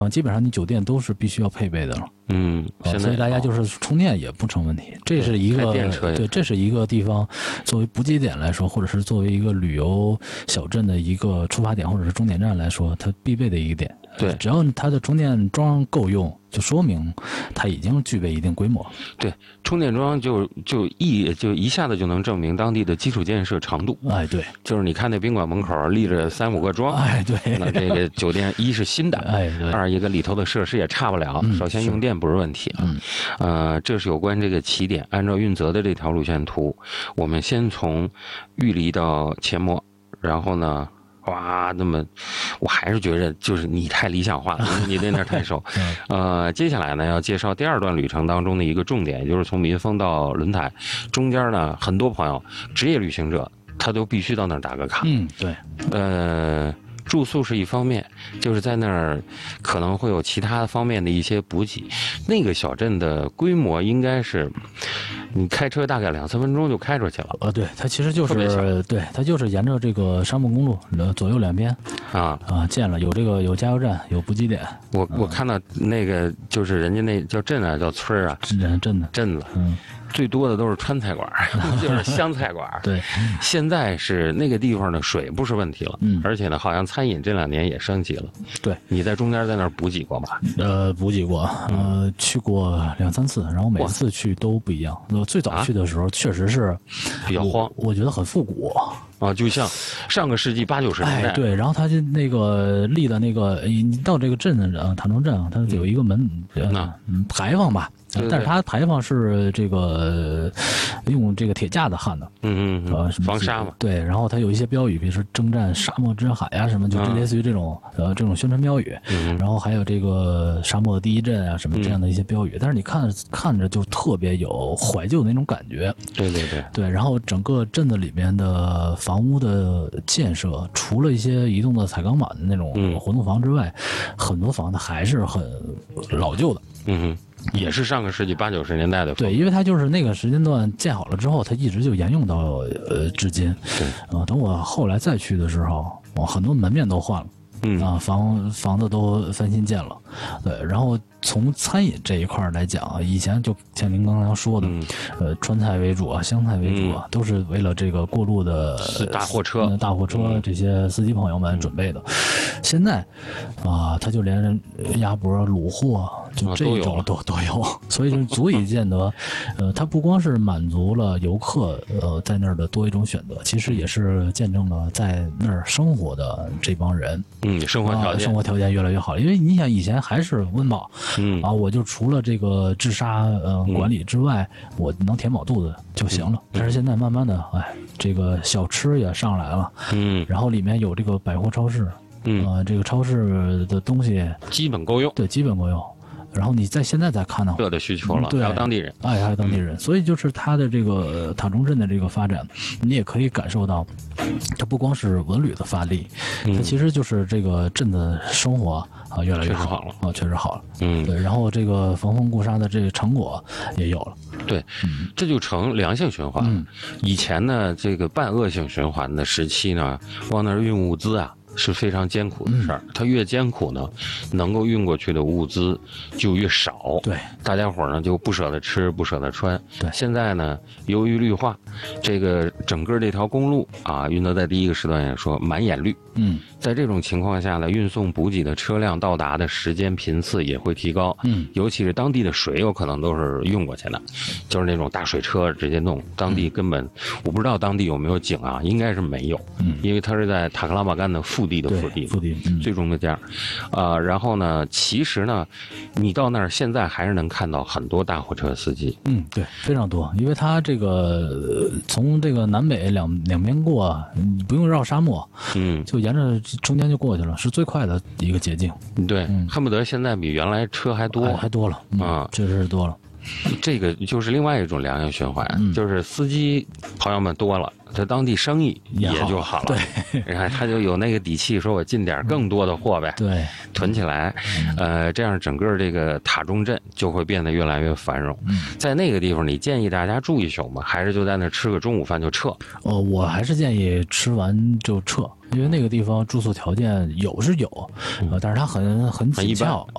基本上你酒店都是必须要配备的了。 现在所以大家就是充电也不成问题。这是一个对，这是一个地方作为补给点来说，或者是作为一个旅游小镇的一个出发点或者是终点站来说，它必备的一个点。 对， 只要它的充电桩够用，就说明它已经具备一定规模。 对，充电桩就一下子就能证明当地的基础建设长度。 哎，对， 就是你看那宾馆门口立着3-5个桩， 哎，对， 那这个酒店一是新的， 哎，对， 二一个里头的设施也差不了，首先用电不是问题啊。这是有关这个起点，按照运泽的这条路线图，我们先从玉里到阡陌，然后呢。哇，那么我还是觉得就是你太理想化了，你对那儿太熟。接下来呢要介绍第2段旅程当中的一个重点，也就是从民丰到轮台，中间呢很多朋友职业旅行者他都必须到那儿打个卡。 对。 住宿是一方面，就是在那儿可能会有其他方面的一些补给。那个小镇的规模应该是，你开车大概2-3分钟就开出去了。 对，它其实就是对，它就是沿着这个沙漠公路左右两边建了有加油站，有补给点。 我看到那个就是人家那叫镇啊，叫村啊，镇子。最多的都是川菜馆，就是湘菜馆。 对， 现在是那个地方的水不是问题了，而且呢，好像餐饮这2年也升级了。 对， 你在中间在那儿补给过吧？ 补给过，去过2-3次，然后每次去都不一样。最早去的时候确实是比较荒， 我觉得很复古。 就像上个世纪80-90年代。 哎，对，然后他就那个立的那个，你到这个镇塔中镇，它有一个牌坊吧。但是它牌坊是这个用这个铁架子焊的， 防沙嘛。 对，然后它有一些标语，比如说征战沙漠之海啊什么，就类似于这种宣传标语。然后还有这个沙漠的第一镇啊什么这样的一些标语，但是你看着就特别有怀旧的那种感觉。对，然后整个镇子里面的房屋的建设，除了一些移动的彩钢板的那种活动房之外，很多房子还是很老旧的。 也是上个世纪80-90年代的。 对，因为它就是那个时间段建好了之后，它一直就沿用到至今。 对， 等我后来再去的时候，很多门面都换了，房子都翻新建了。对，然后从餐饮这一块来讲，以前就像您刚才说的，川菜为主啊，湘菜为主啊，都是为了这个过路的大货车这些司机朋友们准备的。现在他就连鸭脖、卤货就这种都有，所以就足以见得，它不光是满足了游客在那儿的多一种选择，其实也是见证了在那儿生活的这帮人， 生活条件越来越好。因为你想以前还是温饱，我就除了这个治沙管理之外，我能填饱肚子就行了。但是现在慢慢的，这个小吃也上来了，然后里面有这个百货超市，这个超市的东西基本够用， 对，基本够用。然后你现在再看的话， 热的需求了， 对， 还有当地人， 还有当地人，所以就是它的这个塔中镇的这个发展，你也可以感受到，它不光是文旅的发力，它其实就是这个镇子生活越来越好了，确实好了，对，然后这个缝缝固沙的这个成果也有了， 对，这就成良性循环。以前呢，这个半恶性循环的时期呢，往那儿运物资是非常艰苦的事儿，它越艰苦呢，能够运过去的物资就越少。 对， 大家伙呢就不舍得吃，不舍得穿。 对， 现在呢，由于绿化，这个整个这条公路运德在第一个时段也说满眼绿。在这种情况下呢，运送补给的车辆到达的时间频次也会提高。尤其是当地的水有可能都是运过去的，就是那种大水车直接弄。当地根本我不知道当地有没有井应该是没有。因为它是在塔克拉玛干的腹地的腹地，最终的家。然后呢，其实呢，你到那儿现在还是能看到很多大货车司机。 对，非常多，因为它这个从这个南北两边过，你不用绕沙漠，就沿着中间就过去了，是最快的一个捷径。 对，恨不得现在比原来车还多， 还多了确实是多了。 这个就是另外一种良性循环，就是司机朋友们多了，这当地生意也就好了。 对， 你看他就有那个底气，说我进点更多的货呗， 对， 囤起来，这样整个这个塔中镇就会变得越来越繁荣。在那个地方，你建议大家住一宿吗？还是就在那吃个中午饭就撤？ 我还是建议吃完就撤。 因为那个地方住宿条件有是有，但是它很紧俏